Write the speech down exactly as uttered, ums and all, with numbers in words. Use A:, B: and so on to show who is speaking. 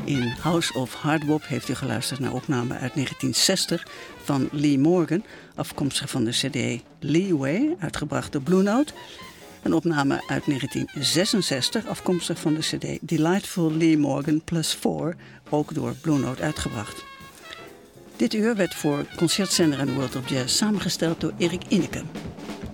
A: In House of Hardbop heeft u geluisterd naar opname uit negentien zestig van Lee Morgan, afkomstig van de cd Leeway, uitgebracht door Blue Note. Een opname uit negentien zesenzestig, afkomstig van de cd Delightful Lee Morgan plus four, ook door Blue Note uitgebracht. Dit uur werd voor Concertzender en World of Jazz samengesteld door Erik Inneke.